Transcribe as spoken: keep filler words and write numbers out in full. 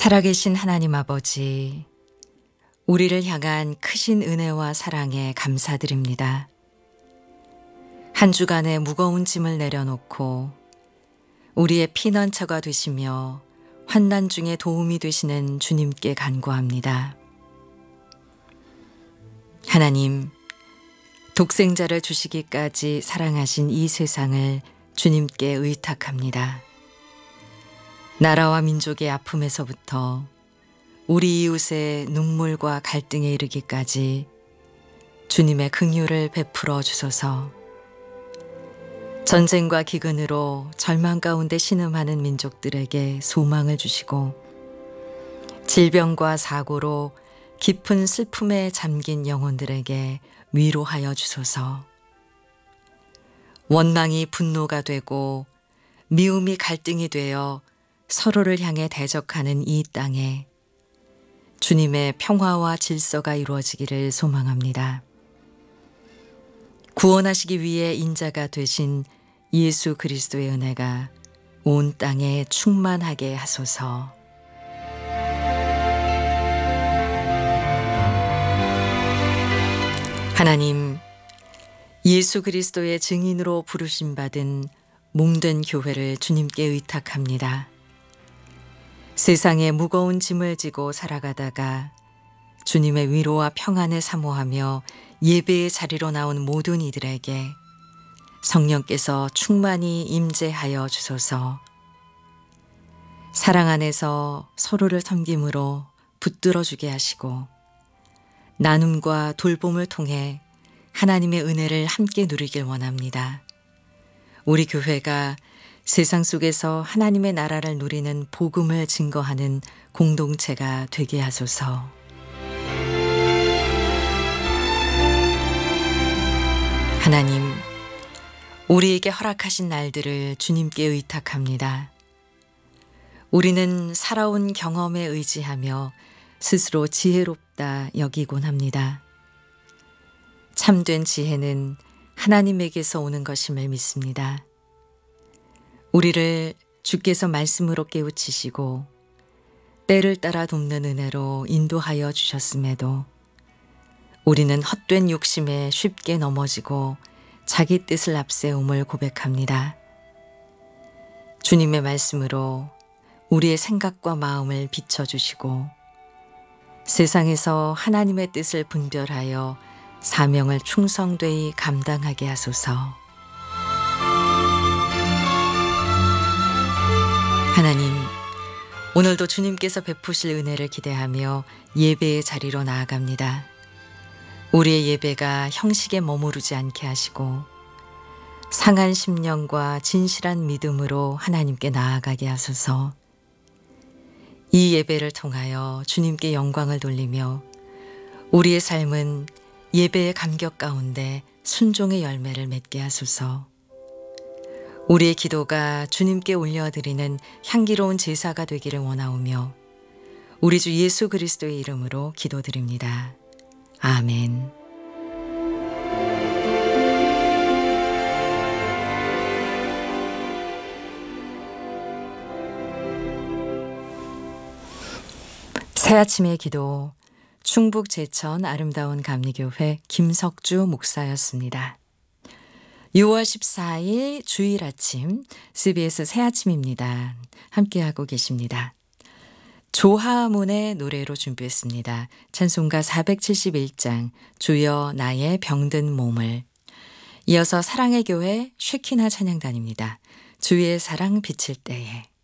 살아계신 하나님 아버지, 우리를 향한 크신 은혜와 사랑에 감사드립니다. 한 주간의 무거운 짐을 내려놓고 우리의 피난처가 되시며 환난 중에 도움이 되시는 주님께 간구합니다. 하나님, 독생자를 주시기까지 사랑하신 이 세상을 주님께 의탁합니다. 나라와 민족의 아픔에서부터 우리 이웃의 눈물과 갈등에 이르기까지 주님의 긍휼을 베풀어 주소서. 전쟁과 기근으로 절망 가운데 신음하는 민족들에게 소망을 주시고, 질병과 사고로 깊은 슬픔에 잠긴 영혼들에게 위로하여 주소서. 원망이 분노가 되고 미움이 갈등이 되어 서로를 향해 대적하는 이 땅에 주님의 평화와 질서가 이루어지기를 소망합니다. 구원하시기 위해 인자가 되신 예수 그리스도의 은혜가 온 땅에 충만하게 하소서. 하나님, 예수 그리스도의 증인으로 부르심 받은 몸된 교회를 주님께 의탁합니다. 세상에 무거운 짐을 지고 살아가다가 주님의 위로와 평안을 사모하며 예배의 자리로 나온 모든 이들에게 성령께서 충만히 임재하여 주소서. 사랑 안에서 서로를 섬김으로 붙들어 주게 하시고, 나눔과 돌봄을 통해 하나님의 은혜를 함께 누리길 원합니다. 우리 교회가 세상 속에서 하나님의 나라를 누리는 복음을 증거하는 공동체가 되게 하소서. 하나님, 우리에게 허락하신 날들을 주님께 의탁합니다. 우리는 살아온 경험에 의지하며 스스로 지혜롭다 여기곤 합니다. 참된 지혜는 하나님에게서 오는 것임을 믿습니다. 우리를 주께서 말씀으로 깨우치시고 때를 따라 돕는 은혜로 인도하여 주셨음에도 우리는 헛된 욕심에 쉽게 넘어지고 자기 뜻을 앞세움을 고백합니다. 주님의 말씀으로 우리의 생각과 마음을 비춰주시고 세상에서 하나님의 뜻을 분별하여 사명을 충성되이 감당하게 하소서. 하나님, 오늘도 주님께서 베푸실 은혜를 기대하며 예배의 자리로 나아갑니다. 우리의 예배가 형식에 머무르지 않게 하시고 상한 심령과 진실한 믿음으로 하나님께 나아가게 하소서. 이 예배를 통하여 주님께 영광을 돌리며 우리의 삶은 예배의 감격 가운데 순종의 열매를 맺게 하소서. 우리의 기도가 주님께 올려드리는 향기로운 제사가 되기를 원하오며 우리 주 예수 그리스도의 이름으로 기도드립니다. 아멘. 새아침의 기도, 충북 제천 아름다운 감리교회 김석주 목사였습니다. 유월 십사일 주일 아침 씨비에스 새아침입니다. 함께하고 계십니다. 조하문의 노래로 준비했습니다. 찬송가 사백칠십일장 주여 나의 병든 몸을. 이어서 사랑의 교회 쉐키나 찬양단입니다. 주의 사랑 비칠 때에.